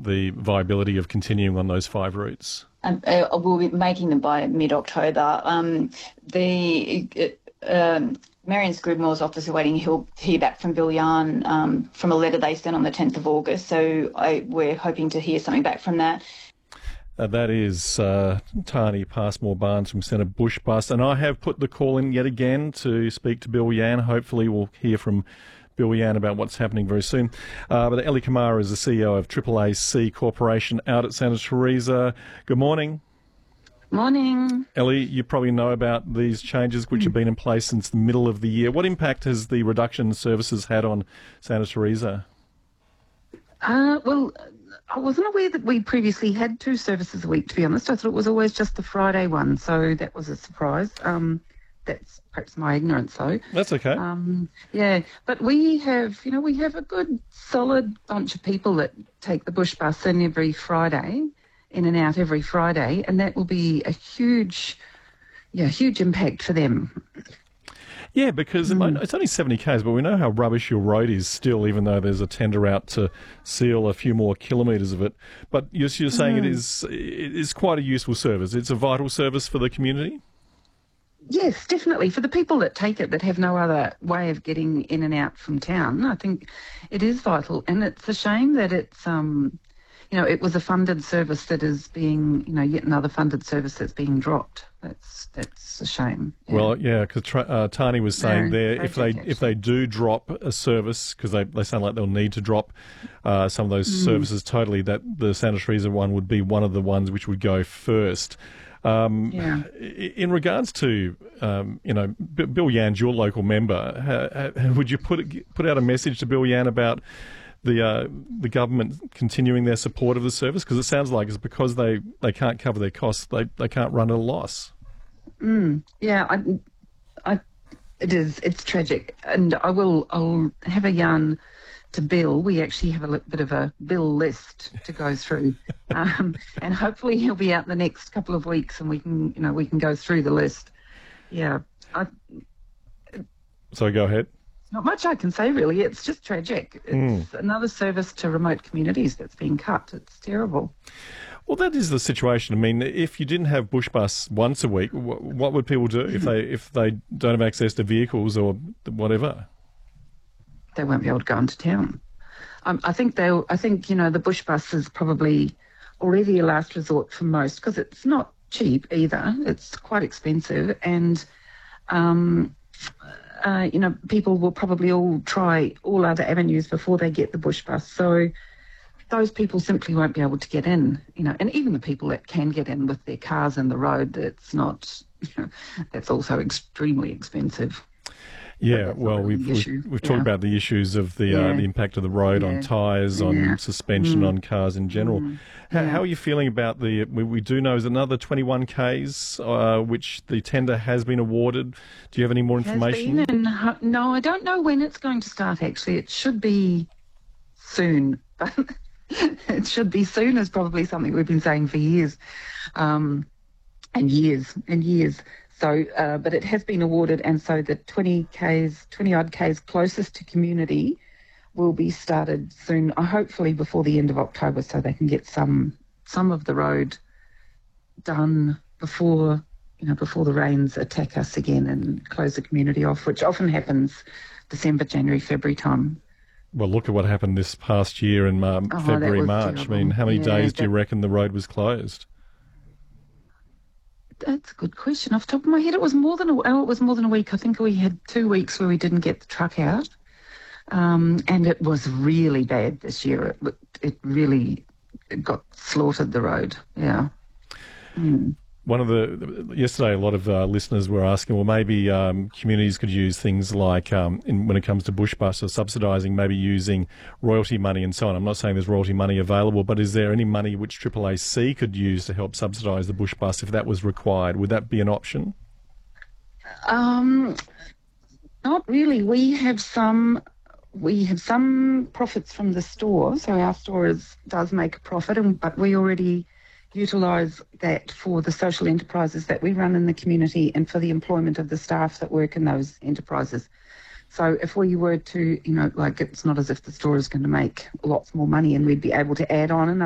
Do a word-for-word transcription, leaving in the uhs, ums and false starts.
the viability of continuing on those five routes? Um, uh, we'll be making them by mid-October. Um, the uh, um, Marion Screwmore's office are waiting to hear back from Bill Yarn um, from a letter they sent on the tenth of August, so I, we're hoping to hear something back from that. Uh, that is uh, Tani Passmore-Barnes from Centre Bush Bus, and I have put the call in yet again to speak to Bill Yan. Hopefully we'll hear from Bill Yan about what's happening very soon. Uh, but Ellie Kamara is the C E O of Triple A C Corporation out at Santa Teresa. Good morning. Morning. Ellie, you probably know about these changes which have been in place since the middle of the year. What impact has the reduction in services had on Santa Teresa? Uh, well, I wasn't aware that we previously had two services a week, to be honest. I thought it was always just the Friday one, so that was a surprise. Um, that's perhaps my ignorance, though. That's okay. Um, yeah, but we have, you know, we have a good, solid bunch of people that take the bush bus in every Friday, in and out every Friday, and that will be a huge, yeah, huge impact for them. Yeah, because mm. it's only seventy kays, but we know how rubbish your road is still, even though there's a tender out to seal a few more kilometres of it. But you're, you're saying mm. it is it is quite a useful service. It's a vital service for the community? Yes, definitely. For the people that take it that have no other way of getting in and out from town, I think it is vital. And it's a shame that it's, um, you know, it was a funded service that is being, you know, yet another funded service that's being dropped. That's that's a shame. Yeah. Well, yeah, because uh, Tani was saying No, there, if they actually. if they do drop a service, because they, they sound like they'll need to drop uh, some of those mm. services totally, that the Santa Teresa one would be one of the ones which would go first. Um, yeah. In regards to, um, you know, B- Bill Yan's your local member, ha, ha, would you put it, put out a message to Bill Yan about the uh, the government continuing their support of the service? Because it sounds like it's because they, they can't cover their costs, they they can't run at a loss. Mm, yeah, I, I, it is. It's tragic, and I will. I'll have a yarn to Bill. We actually have a li- bit of a Bill list to go through, um, and hopefully he'll be out the next couple of weeks, and we can, you know, we can go through the list. Yeah. I, So go ahead. Not much I can say, really. It's just tragic. It's mm. another service to remote communities that's being cut. It's terrible. Well, that is the situation. I mean, if you didn't have bush bus once a week, what would people do if they if they don't have access to vehicles or whatever? They won't be able to go into town. Um, I think they. I think you know the bush bus is probably already a last resort for most because it's not cheap either. It's quite expensive, and um, uh, you know people will probably all try all other avenues before they get the bush bus. So those people simply won't be able to get in, you know, and even the people that can get in with their cars in the road, it's not, you know, that's also extremely expensive. Yeah, well, we've we've, we've talked yeah. about the issues of the yeah. uh, the impact of the road yeah. on tyres, on yeah. suspension, mm. on cars in general. Mm. How, yeah. how are you feeling about the? We, we do know there's another twenty-one kays, uh, which the tender has been awarded. Do you have any more information? Has been and, no, I don't know when it's going to start. Actually, it should be soon, but. It should be soon is probably something we've been saying for years, um, and years and years. So, uh, but it has been awarded, and so the twenty kays, twenty odd kays closest to community will be started soon. Uh, hopefully before the end of October, so they can get some some of the road done before you know before the rains attack us again and close the community off, which often happens December, January, February time. Well, look at what happened this past year in um, oh, February, March. Terrible. I mean, how many yeah, days that... do you reckon the road was closed? That's a good question. Off the top of my head, it was more than a, oh, it was more than a week. I think we had two weeks where we didn't get the truck out, um, and it was really bad this year. It, it really it got slaughtered, the road. Yeah. Mm. One of the yesterday, a lot of uh, listeners were asking, well, maybe um, communities could use things like, um, in, when it comes to bush bus or subsidising, maybe using royalty money and so on. I'm not saying there's royalty money available, but is there any money which Triple A C could use to help subsidise the bush bus if that was required? Would that be an option? Um, not really. We have some. We have some profits from the store, so our store is, does make a profit, and, but we already utilise that for the social enterprises that we run in the community and for the employment of the staff that work in those enterprises. So if we were to, you know, like it's not as if the store is going to make lots more money and we'd be able to add on another